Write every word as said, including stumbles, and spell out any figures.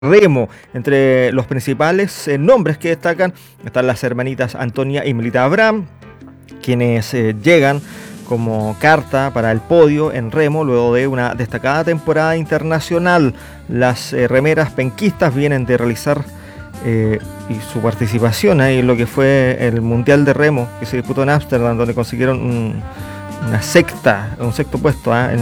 remo. Entre los principales eh, nombres que destacan están las hermanitas Antonia y Melita Abraham, quienes eh, llegan como carta para el podio en remo luego de una destacada temporada internacional. Las eh, remeras penquistas vienen de realizar eh, y su participación ahí en lo que fue el Mundial de Remo que se disputó en Ámsterdam, donde consiguieron un, una sexta, un sexto puesto ¿eh? en